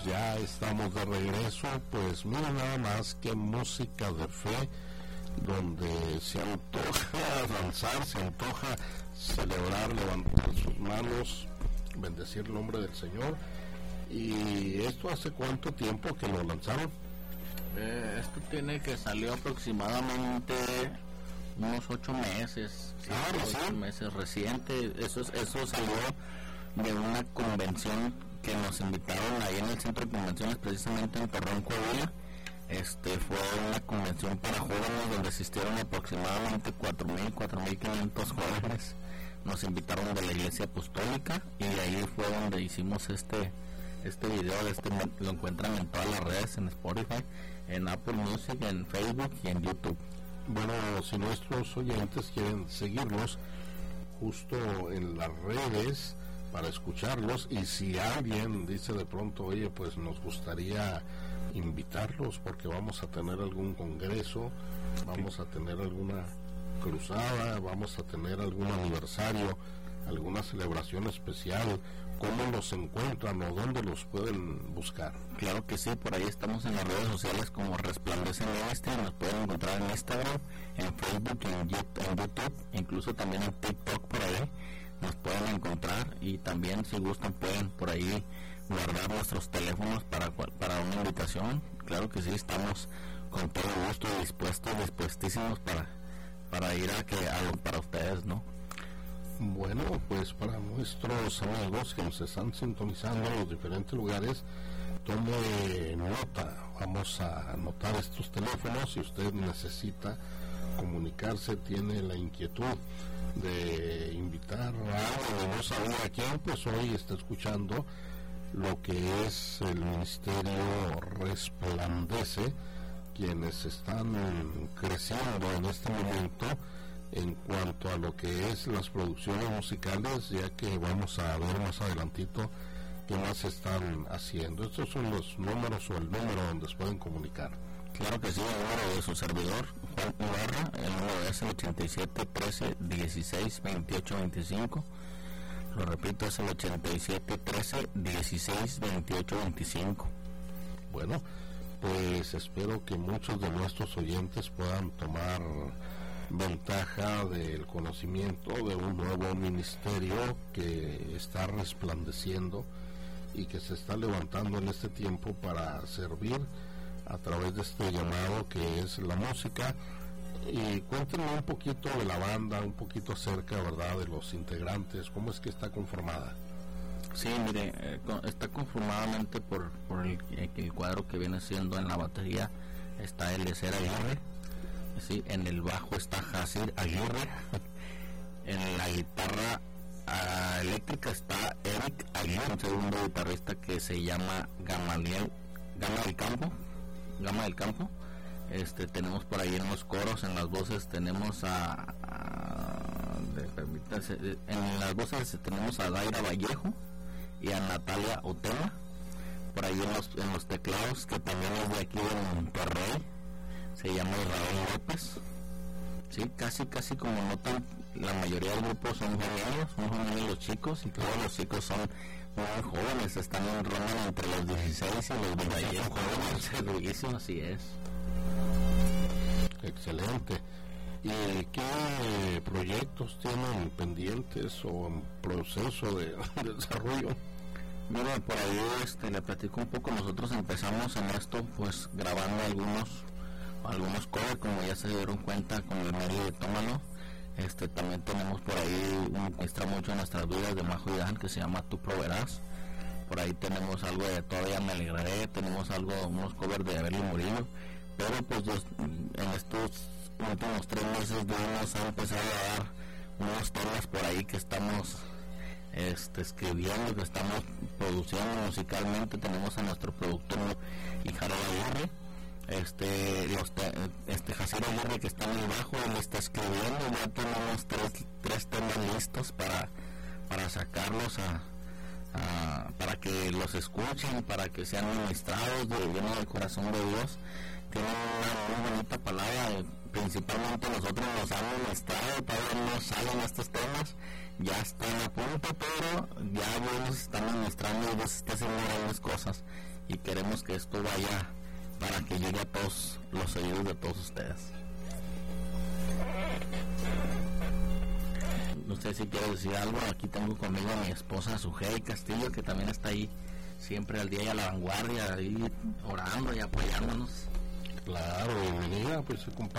amigos, ya estamos de regreso. Pues mira, nada más que música de fe, donde se antoja danzar, se antoja celebrar, levantar sus manos, bendecir el nombre del Señor. ¿Y esto hace cuánto tiempo que lo lanzaron? Esto tiene que salió aproximadamente unos 8 meses. Sí, 8 meses reciente. Eso salió de una convención que nos invitaron ahí en el centro de convenciones, precisamente en Torreón, Coahuila. Fue una convención para jóvenes donde asistieron aproximadamente 4.500 jóvenes. Nos invitaron de la Iglesia Apostólica y ahí fue donde hicimos este video. Lo encuentran en todas las redes, en Spotify, en Apple Music, en Facebook y en YouTube. Bueno, si nuestros oyentes quieren seguirnos justo en las redes para escucharlos, y si alguien dice de pronto, oye, pues nos gustaría invitarlos porque vamos a tener algún congreso, vamos a tener alguna cruzada, vamos a tener algún aniversario, alguna celebración especial, ¿cómo los encuentran o dónde los pueden buscar? Claro que sí, por ahí estamos en las redes sociales como Resplandece Ministry. Nos pueden encontrar en Instagram, en Facebook, en YouTube, incluso también en TikTok. Por ahí nos pueden encontrar, y también si gustan pueden por ahí guardar nuestros teléfonos para una invitación. Claro que sí, estamos con todo gusto y dispuestísimos para ir para ustedes, ¿no? Bueno, pues para nuestros amigos que nos están sintonizando en los diferentes lugares, tome nota. Vamos a anotar estos teléfonos. Si usted necesita comunicarse, tiene la inquietud de invitar a alguien, no sabía a quién, pues hoy está escuchando lo que es el Ministerio Resplandece, quienes están creciendo en este momento en cuanto a lo que es las producciones musicales, ya que vamos a ver más adelantito qué más están haciendo. Estos son los números o el número donde se pueden comunicar. Claro que sí, el número de su servidor, Juan Ibarra, el número es el 87 13 16 28 25. Lo repito, es el 87 13 16 28 25. Bueno, pues espero que muchos de nuestros oyentes puedan tomar ventaja del conocimiento de un nuevo ministerio que está resplandeciendo y que se está levantando en este tiempo para servir a través de este llamado que es la música. Y cuéntenme un poquito de la banda, un poquito acerca, ¿verdad?, de los integrantes, cómo es que está conformada. Sí, mire, está conformadamente por el cuadro que viene siendo en la batería está Eliezer Aguirre, sí, en el bajo está Jacir Aguirre, en la guitarra eléctrica está Eric Aguirre, un segundo guitarrista que se llama Gama del Campo. Tenemos por ahí en los coros, en las voces tenemos en las voces tenemos a Daira Vallejo y a Natalia Otema. Por ahí en los teclados, que también es de aquí de Monterrey, se llama Israel López. Sí, casi como notan, la mayoría del grupo son jóvenes los chicos, y todos los chicos son muy jóvenes, están en ronda entre los 16 y los 21 jóvenes, así es. Excelente. ¿Y qué proyectos tienen pendientes o en proceso de desarrollo? Mira, por ahí le platico un poco. Nosotros empezamos en esto pues grabando algunos covers, como ya se dieron cuenta con el medio de Tómalo. También tenemos por ahí un que está mucho en nuestras vidas de Majo y Dan, que se llama Tú Proveerás. Por ahí tenemos algo de Todavía Me Alegraré, tenemos unos covers de Abel y Murillo, pero pues en estos últimos 3 meses nos han empezado a dar unos temas por ahí que estamos escribiendo, que estamos produciendo musicalmente. Tenemos a nuestro productor Ijaro Aguirre, Jacir Aguirre, que está en el bajo, él está escribiendo. Ya tenemos tres temas listos para sacarlos para que los escuchen, para que sean ministrados llenos del corazón de Dios. Tienen una muy bonita palabra, principalmente nosotros nos han ministrado, todavía no salen estos temas, ya están a punto, pero ya Dios nos está ministrando y Dios está haciendo grandes cosas. y queremos que esto vaya para que llegue a todos los oídos de todos ustedes. No sé si quiero decir algo. Aquí tengo conmigo a mi esposa Sujei Castillo, que también está ahí siempre al día y a la vanguardia, ahí orando y apoyándonos. Claro, bienvenida, pues